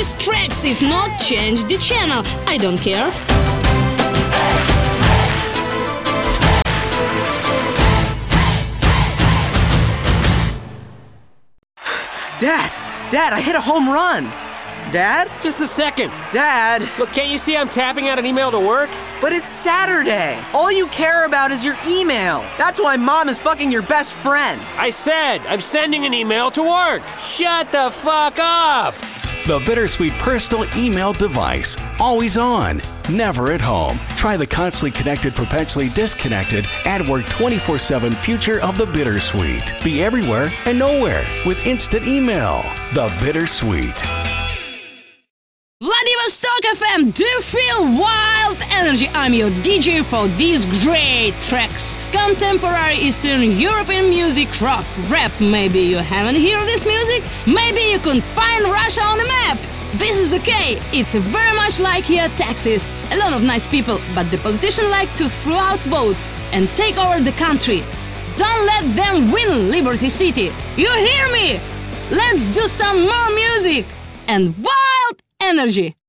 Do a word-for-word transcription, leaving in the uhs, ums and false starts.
nice tracks. If not, change the channel. I don't care. Dad! Dad, I hit a home run! Dad? Just a second. Dad! Look, can't you see I'm tapping out an email to work? But it's Saturday! All you care about is your email! That's why Mom is fucking your best friend! I said, I'm sending an email to work! Shut the fuck up! The Bittersweet personal email device. Always on, never at home. Try the constantly connected, perpetually disconnected, at work twenty-four seven future of the Bittersweet. Be everywhere and nowhere with instant email. The Bittersweet. Vladivostok F M, do you feel wild energy? I'm your D J for these great tracks. Contemporary Eastern European music, rock, rap. Maybe you haven't heard this music? Maybe you couldn't find Russia on the map? This is okay. It's very much like here Texas. A lot of nice people, but the politicians like to throw out votes and take over the country. Don't let them win Liberty City. You hear me? Let's do some more music and wild energy.